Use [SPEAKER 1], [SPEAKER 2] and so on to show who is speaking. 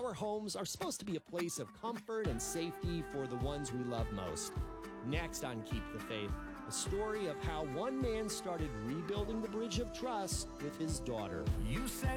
[SPEAKER 1] Our homes are supposed to be a place of comfort and safety for the ones we love most. Next on Keep the Faith, a story of how one man started rebuilding the bridge of trust with his daughter.
[SPEAKER 2] You said